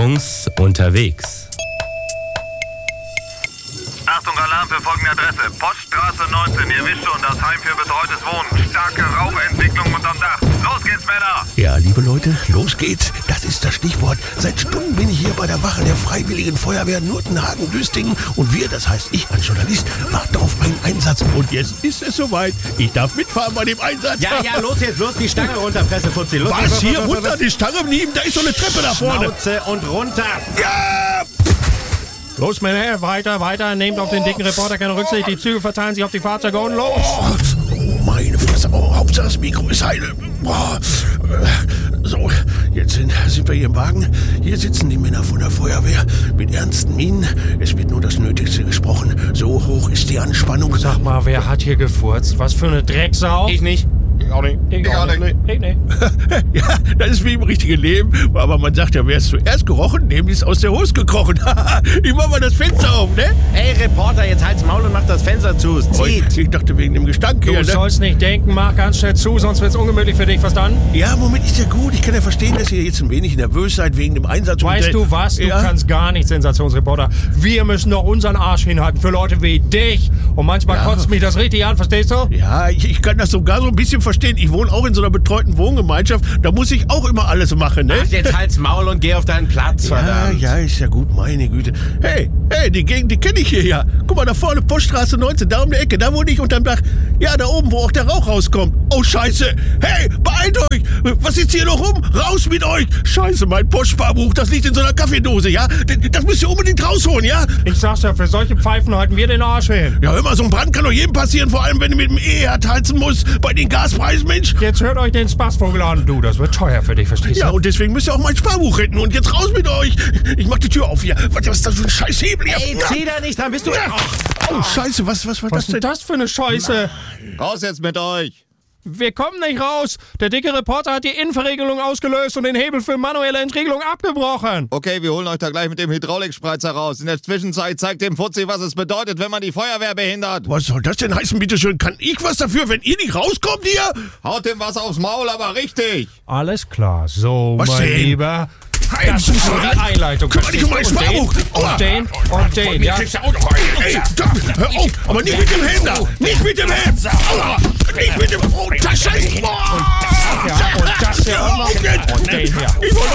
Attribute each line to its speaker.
Speaker 1: Jungs unterwegs.
Speaker 2: Achtung, Alarm für folgende Adresse. Poststraße 19, ihr wisst schon, das Heim für betreutes Wohnen. Starke Rauchentwicklung unterm Dach. Los geht's, Männer!
Speaker 3: Ja, liebe Leute, los geht's. Das ist das Stichwort. Seit Stunden bin ich hier bei der Wache der Freiwilligen Feuerwehr Nurtenhagen-Düstingen und wir, das heißt ich als Journalist, warten auf einen Einsatz. Und jetzt ist es soweit. Ich darf mitfahren bei dem Einsatz.
Speaker 4: Ja, los jetzt, los die Stange runter, Pressefutzi. Los,
Speaker 3: Was, hier runter? Die Stange nehmen? Da ist so eine Treppe da vorne.
Speaker 4: Schnauze und runter.
Speaker 3: Ja!
Speaker 5: Los, Männer, weiter. Nehmt auf den dicken Reporter keine Rücksicht. Die Züge verteilen sich auf die Fahrzeuge und los.
Speaker 3: Oh, meine Fresse. Oh, Hauptsache das Mikro ist heile. Oh, so, jetzt sind wir hier im Wagen. Hier sitzen die Männer von der Feuerwehr mit ernsten Mienen. Es wird nur das Nötigste gesprochen. So hoch ist die Anspannung.
Speaker 5: Sag mal, wer hat hier gefurzt? Was für eine Drecksau?
Speaker 4: Ich nicht.
Speaker 5: Ich auch nicht.
Speaker 3: Ja, das ist wie im richtigen Leben. Aber man sagt ja, wer es zuerst gerochen, dem ist aus der Hose gekrochen. Ich mach mal das Fenster auf, ne?
Speaker 4: Ey, Reporter, jetzt halt's Maul und mach das Fenster zu. Es zieht.
Speaker 3: Ich dachte wegen dem Gestank hier,
Speaker 5: Du
Speaker 3: ne?
Speaker 5: sollst nicht denken, mach ganz schnell zu, sonst wird's ungemütlich für dich, verstanden?
Speaker 3: Ja, Moment, ist ja gut. Ich kann ja verstehen, dass ihr jetzt ein wenig nervös seid wegen dem Einsatz.
Speaker 5: Weißt du was? Du kannst gar nicht, Sensationsreporter. Wir müssen doch unseren Arsch hinhalten für Leute wie dich. Und manchmal kotzt mich das richtig an, verstehst du?
Speaker 3: Ja, ich kann das sogar so ein bisschen verstehen. Ich wohne auch in so einer betreuten Wohngemeinschaft. Da muss ich auch immer alles machen, ne?
Speaker 4: Ach, jetzt halt's Maul und geh auf deinen Platz, verdammt.
Speaker 3: Ja, ist ja gut, meine Güte. Hey, die Gegend, die kenne ich hier ja. Guck mal, da vorne, Poststraße 19, da um die Ecke, da wohne ich unterm Dach. Ja, da oben, wo auch der Rauch rauskommt. Oh, scheiße. Hey, beeilt euch. Was ist hier noch rum? Raus mit euch. Scheiße, mein Postsparbuch, das liegt in so einer Kaffeedose, ja? Das müsst ihr unbedingt rausholen, ja?
Speaker 5: Ich sag's ja, für solche Pfeifen halten wir den Arsch hin.
Speaker 3: Ja, hör mal, so ein Brand kann doch jedem passieren, vor allem, wenn du mit dem E-Herd heizen musst. Bei den Gaspreisen, Mensch.
Speaker 5: Jetzt hört euch den Spaßvogel an. Du, das wird teuer für dich, verstehst du?
Speaker 3: Ja, und deswegen müsst ihr auch mein Sparbuch retten. Und jetzt raus mit euch. Ich mach die Tür auf hier. Was ist das für ein scheiß Hebel hier?
Speaker 4: Ey, zieh da nicht, dann bist du...
Speaker 3: Oh, scheiße, was war
Speaker 5: Was
Speaker 3: das
Speaker 5: ist denn
Speaker 3: denn?
Speaker 5: das für eine Scheiße?
Speaker 6: Raus jetzt mit euch!
Speaker 5: Wir kommen nicht raus. Der dicke Reporter hat die Innenverriegelung ausgelöst und den Hebel für manuelle Entriegelung abgebrochen.
Speaker 6: Okay, wir holen euch da gleich mit dem Hydraulikspreizer raus. In der Zwischenzeit zeigt dem Fuzzi, was es bedeutet, wenn man die Feuerwehr behindert.
Speaker 3: Was soll das denn heißen, bitteschön? Kann ich was dafür, wenn ihr nicht rauskommt hier?
Speaker 6: Haut dem was aufs Maul, aber richtig.
Speaker 5: Alles klar. So,
Speaker 3: Was
Speaker 5: mein
Speaker 3: denn?
Speaker 5: Lieber.
Speaker 3: Hey,
Speaker 5: Das ist so die Einleitung.
Speaker 3: Guck mal, nicht um mein Sparbuch.
Speaker 5: Und den, ja.
Speaker 3: Kriegst du auch noch einen. Ey, hör auf, aber nicht mit dem Helm da. Nicht mit dem Helm. Aua, nicht mit dem... Oh, das Scheiß.
Speaker 5: Ja, und das hier auch noch.
Speaker 3: Hör auf jetzt.
Speaker 5: Und den hier.
Speaker 3: Ich wollte